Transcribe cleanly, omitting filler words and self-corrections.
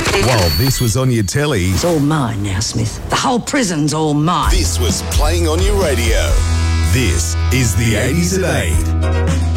While this was on your telly, It's all mine now, Smith. The whole prison's all mine. this was playing on your radio. This is the 80s at 8.